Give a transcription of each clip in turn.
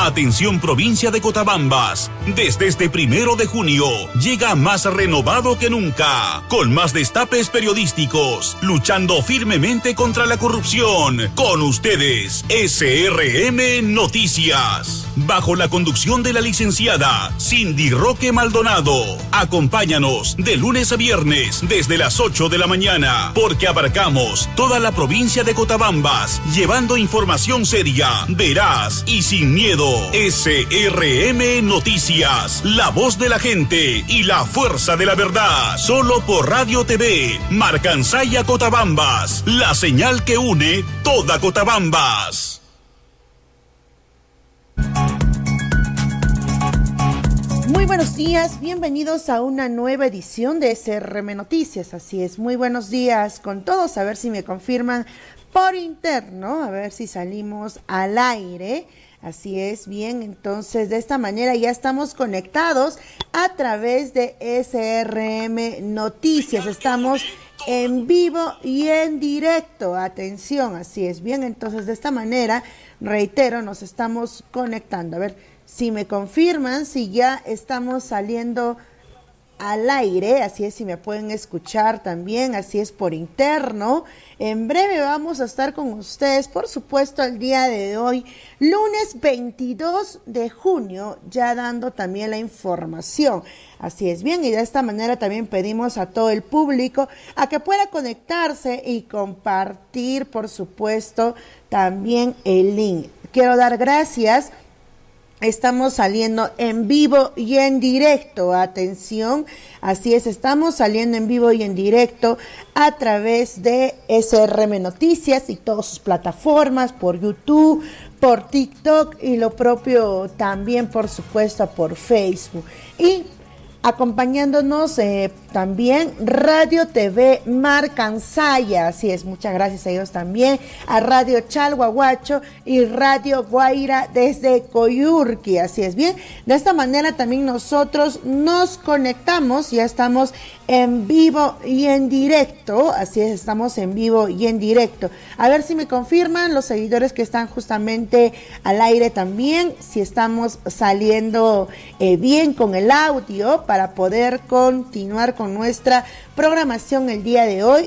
Atención provincia de Cotabambas, desde este 1 de junio llega más renovado que nunca, con más destapes periodísticos, luchando firmemente contra la corrupción. Con ustedes, SRM Noticias, bajo la conducción de la licenciada Cindy Roque Maldonado. Acompáñanos de lunes a viernes desde las 8 de la mañana, porque abarcamos toda la provincia de Cotabambas, llevando información seria, veraz y sin miedo. SRM Noticias, la voz de la gente y la fuerza de la verdad. Solo por Radio TV, Marcansaya Cotabambas, la señal que une toda Cotabambas. Muy buenos días, bienvenidos a una nueva edición de SRM Noticias. Así es, muy buenos días con todos. A ver si me confirman por interno, a ver si salimos al aire. Así es, bien, entonces de esta manera ya estamos conectados a través de SRM Noticias. Estamos en vivo y en directo, atención, así es, bien, entonces de esta manera, reitero, nos estamos conectando. A ver si me confirman, si ya estamos saliendo al aire, así es, si me pueden escuchar también, así es, por interno. En breve vamos a estar con ustedes, por supuesto, el día de hoy, lunes 22 de junio, ya dando también la información. Así es, bien, y de esta manera también pedimos a todo el público a que pueda conectarse y compartir, por supuesto, también el link. Quiero dar gracias. Estamos saliendo en vivo y en directo, atención, así es, estamos saliendo en vivo y en directo a través de SRM Noticias y todas sus plataformas, por YouTube, por TikTok y lo propio también, por supuesto, por Facebook. Y acompañándonos también Radio TV Marcansaya, así es, muchas gracias a ellos también, a Radio Chalhuahuacho y Radio Guaira desde Coyurqui, así es, bien, de esta manera también nosotros nos conectamos, ya estamos en vivo y en directo, así es, estamos en vivo y en directo. A ver si me confirman los seguidores que están justamente al aire también, si estamos saliendo bien con el audio para poder continuar con nuestra programación el día de hoy,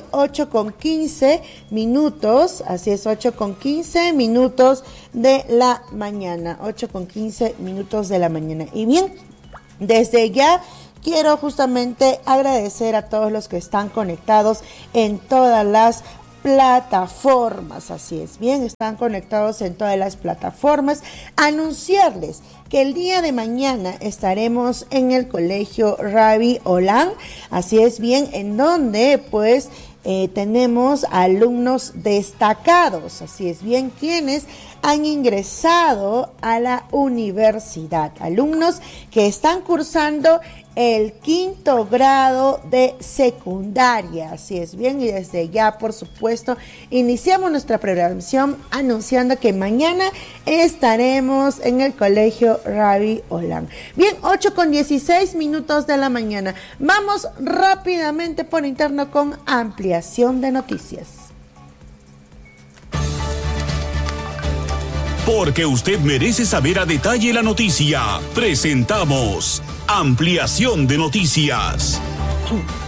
8:15 minutos, así es, 8:15 minutos de la mañana, 8:15 minutos de la mañana. Y bien, desde ya quiero justamente agradecer a todos los que están conectados en todas las plataformas, así es, bien, están conectados en todas las plataformas. Anunciarles que el día de mañana estaremos en el Colegio Ravi Olan, así es, bien, en donde pues tenemos alumnos destacados, así es, bien, quienes han ingresado a la universidad, alumnos que están cursando el 5º grado de secundaria, así es, bien, y desde ya, por supuesto, iniciamos nuestra programación anunciando que mañana estaremos en el Colegio Ravi Olan. Bien, 8:16 minutos de la mañana. Vamos rápidamente por interno con ampliación de noticias. Porque usted merece saber a detalle la noticia. Presentamos Ampliación de Noticias.